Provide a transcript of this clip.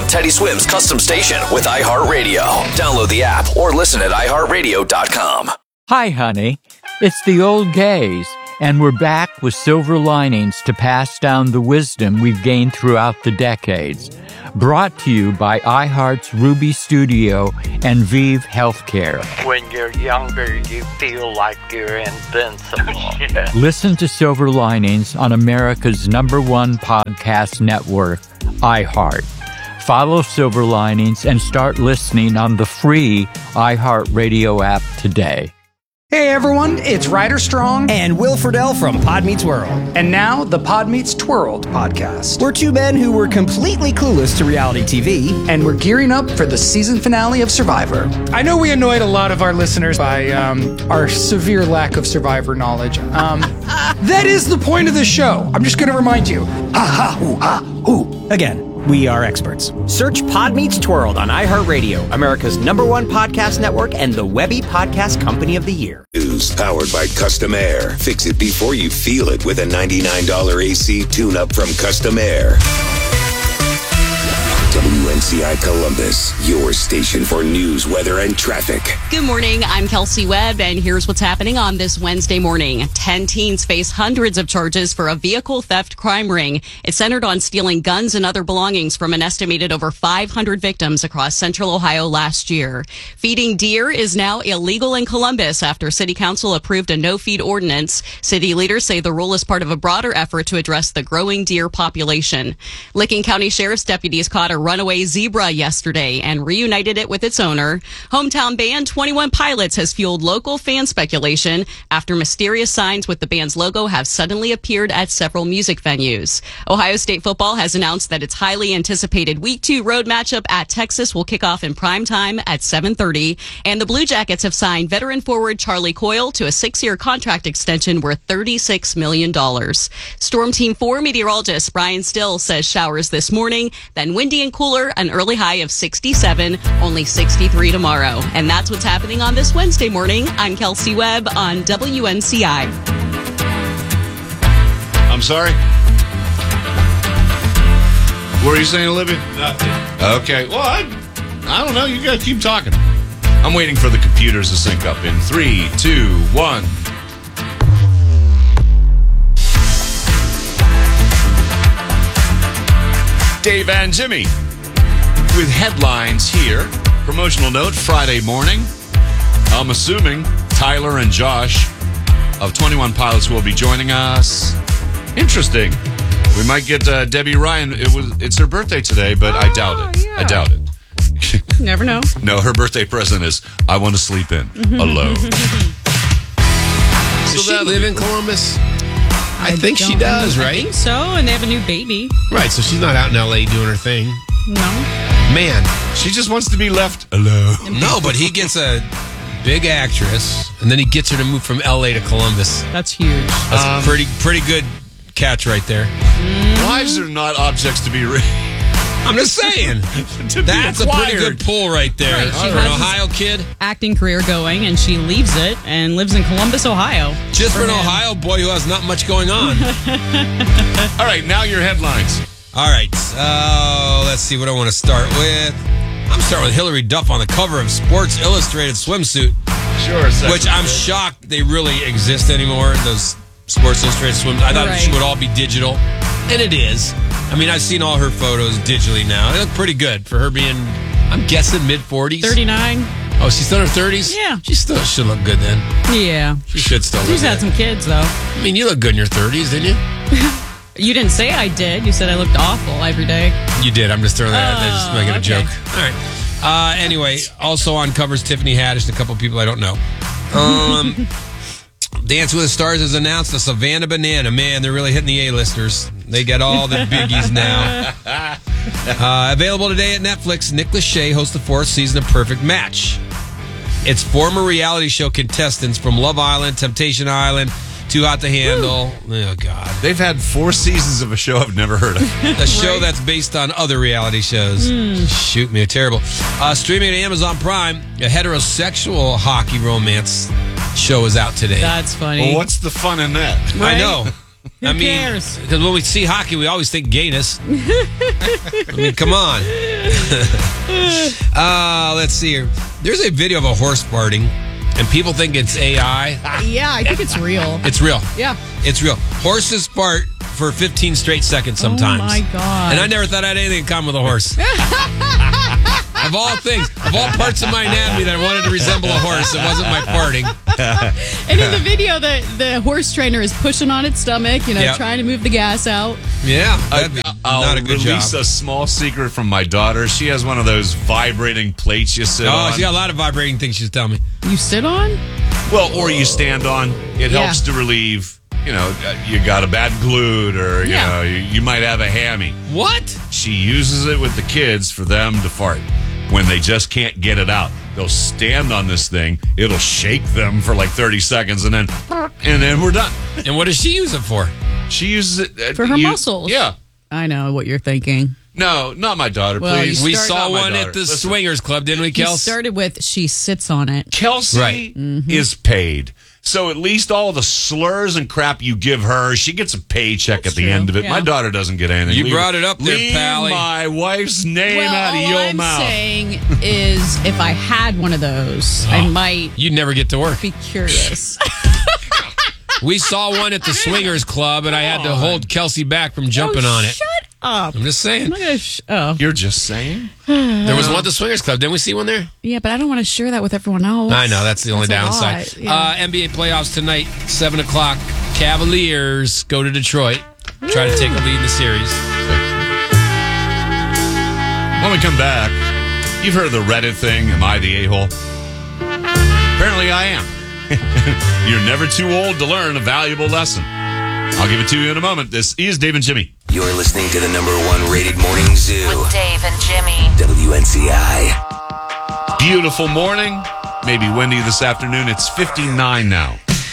Teddy Swim's custom station with iHeartRadio. Download the app or listen at iHeartRadio.com. Hi, honey. It's the old gays, and we're back with silver linings to pass down the wisdom we've gained throughout the decades. Brought to you by iHeart's Ruby Studio and Vive Healthcare. When you're younger, you feel like you're invincible. Listen to Silver Linings on America's #1 podcast network, iHeart. Follow Silver Linings and start listening on the free iHeartRadio app today. Hey everyone, it's Ryder Strong and Will Friedle from Pod Meets World. And now the Pod Meets Twirled podcast. We're two men who were completely clueless to reality TV. And we're gearing up for the season finale of Survivor. I know we annoyed a lot of our listeners by our severe lack of Survivor knowledge. That is the point of the show. I'm just going to remind you. Ha ha hoo ha hoo. Again, we are experts. Search Pod Meets Twirled on iHeartRadio, America's #1 podcast network and the Webby Podcast Company of the Year. News powered by Custom Air. Fix it before you feel it with a $99 AC tune-up from Custom Air. WNCI Columbus, your station for news, weather, and traffic. Good morning. I'm Kelsey Webb, and here's what's happening on this Wednesday morning. 10 teens face hundreds of charges for a vehicle theft crime ring. It's centered on stealing guns and other belongings from an estimated over 500 victims across central Ohio last year. Feeding deer is now illegal in Columbus after City Council approved a no-feed ordinance. City leaders say the rule is part of a broader effort to address the growing deer population. Licking County Sheriff's deputies caught a runaway zebra yesterday and reunited it with its owner. Hometown band 21 Pilots has fueled local fan speculation after mysterious signs with the band's logo have suddenly appeared at several music venues. Ohio State football has announced that its highly anticipated Week 2 road matchup at Texas will kick off in prime time at 7:30. And the Blue Jackets have signed veteran forward Charlie Coyle to a 6-year contract extension worth $36 million. Storm Team 4 meteorologist Brian Still says showers this morning, then windy and cooler, an early high of 67, only 63 tomorrow. And that's what's happening on this Wednesday morning. I'm Kelsey Webb on WNCI. I'm sorry? What were you saying, Olivia? Nothing. Okay. Well, I don't know. You got to keep talking. I'm waiting for the computers to sync up in 3, 2, 1. Dave and Jimmy with headlines here. Promotional note, Friday morning. I'm assuming Tyler and Josh of 21 Pilots will be joining us. Interesting. We might get Debbie Ryan. It's her birthday today, but I doubt it. Yeah. I doubt it. Never know. No, her birthday present is I want to sleep in alone. Does she live in Columbus? I think she does, right? I think so, and they have a new baby. Right, so she's not out in L.A. doing her thing. No. Man. She just wants to be left alone. No, but he gets a big actress, and then he gets her to move from L.A. to Columbus. That's huge. That's a pretty good catch right there. Wives are not objects to be I'm just saying. That's a pretty good pull right there. Right, she For has an Ohio kid. Acting career going, and she leaves it and lives in Columbus, Ohio. Just for an Ohio boy who has not much going on. All right, now your headlines. All right. Let's see what I want to start with. I'm starting with Hillary Duff on the cover of Sports Illustrated swimsuit. Sure. Which I'm shocked they really exist anymore, those Sports Illustrated swimsuits. I thought she would all be digital, and it is. I mean, I've seen all her photos digitally now. They look pretty good for her being, I'm guessing, mid-40s. 39. Oh, she's still in her 30s? Yeah. She still should look good then. Yeah. She should still look She's good. had some kids, though. I mean, you look good in your 30s, didn't you? You didn't say I did. You said I looked awful every day. You did. I'm just throwing that out there, just making a joke. All right. Anyway, also on covers Tiffany Haddish and a couple people I don't know. Dance with the Stars has announced a Savannah Banana. Man, they're really hitting the A-listers. They get all the biggies now. Available today at Netflix, Nick Lachey hosts the 4th season of Perfect Match. It's former reality show contestants from Love Island, Temptation Island, Too Hot to Handle. Oh, God. They've had 4 seasons of a show I've never heard of. A show that's based on other reality shows. Shoot me, terrible. Streaming at Amazon Prime, a heterosexual hockey romance show is out today. That's funny. Well, what's the fun in that? I know. Who cares? Because when we see hockey, we always think gayness. I mean, come on. Let's see here. There's a video of a horse farting, and people think it's AI. Yeah, I think it's real. It's real. Yeah. It's real. Horses fart for 15 straight seconds sometimes. Oh, my God. And I never thought I had anything in common with a horse. Of all things, of all parts of my anatomy that I wanted to resemble a horse, it wasn't my farting. And in the video, the horse trainer is pushing on its stomach, trying to move the gas out. Yeah, that'd be not a good job. I'll release a small secret from my daughter. She has one of those vibrating plates you sit on. Oh, she got a lot of vibrating things she's telling me. You sit on? Well, or you stand on. It helps to relieve, you got a bad glute or, you might have a hammy. What? She uses it with the kids for them to fart. When they just can't get it out, they'll stand on this thing. It'll shake them for like 30 seconds, and then we're done. And what does she use it for? She uses it for her muscles. Yeah, I know what you're thinking. No, not my daughter, please. We saw one at the Swingers Club, didn't we, Kelsey? You started with she sits on it. Kelsey is paid. So at least all the slurs and crap you give her, she gets a paycheck at the end of it. Yeah. My daughter doesn't get anything. You brought it up there, Pally. Leave my wife's name out of your mouth. All I'm saying is if I had one of those, I might... You'd never get to work. ...be curious. We saw one at the Swingers Club, and I had to hold Kelsey back from jumping on it. Shut up. I'm just saying. I'm not gonna You're just saying? There was one at the Swingers Club. Didn't we see one there? Yeah, but I don't want to share that with everyone else. I know. That's the only downside. NBA playoffs tonight, 7 o'clock. Cavaliers go to Detroit. Try to take a lead in the series. When we come back, you've heard of the Reddit thing. Am I the a-hole? Apparently I am. You're never too old to learn a valuable lesson. I'll give it to you in a moment. This is Dave and Jimmy. You're listening to the #1 rated morning zoo. With Dave and Jimmy. WNCI. Beautiful morning. Maybe windy this afternoon. It's 59 now.